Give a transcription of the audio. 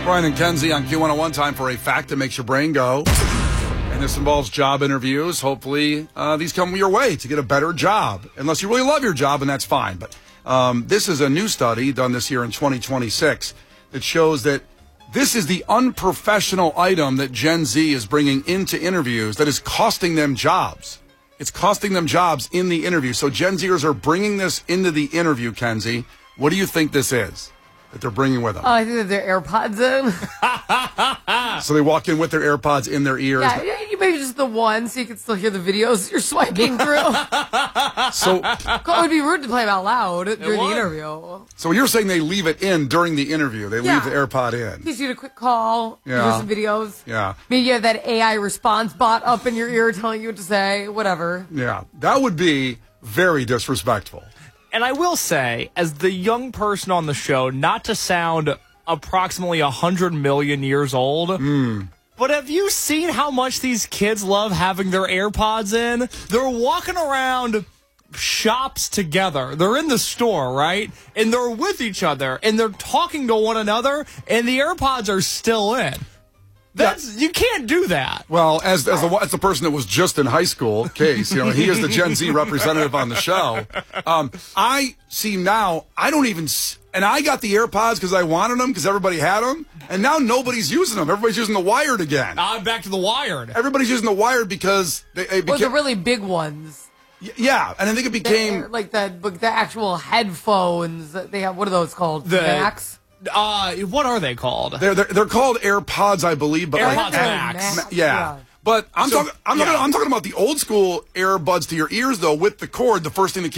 Brian and Kenzie on Q101, time for a fact that makes your brain go. And this involves job interviews. Hopefully, these come your way to get a better job. Unless you really love your job, and that's fine. But this is a new study done this year in 2026 that shows that this is the unprofessional item that Gen Z is bringing into interviews that is costing them jobs. It's costing them jobs in the interview. So Gen Zers are bringing this into the interview, Kenzie. What do you think this is that they're bringing with them? Oh, I think that they're AirPods in. So they walk in with their AirPods in their ears. Yeah, you maybe just the one so you can still hear the videos you're swiping through. So It would be rude to play them out loud during the interview. So you're saying they leave it in during the interview. They leave the AirPod in. Gives you a quick call, hear some videos. Yeah. Maybe you have that AI response bot up in your ear telling you what to say, whatever. Yeah. That would be very disrespectful. And I will say, as the young person on the show, not to sound approximately 100 million years old, but have you seen how much these kids love having their AirPods in? They're walking around shops together. They're in the store, right? And they're with each other, and they're talking to one another, and the AirPods are still in. You can't do that. Well, as the person that was just in high school, Case, he is the Gen Z representative on the show. I see now, I don't even, and I got the AirPods because I wanted them because everybody had them, and now nobody's using them. Everybody's using the wired again. I'm back to the wired. Everybody's using the wired because they became... Well, the really big ones. Yeah, and I think it became... Like the actual headphones that they have. What are those called? The Max? What are they called? They're called AirPods, I believe, but AirPods like Max. Yeah. But I'm talking about the old school earbuds to your ears though, with the cord. The first thing that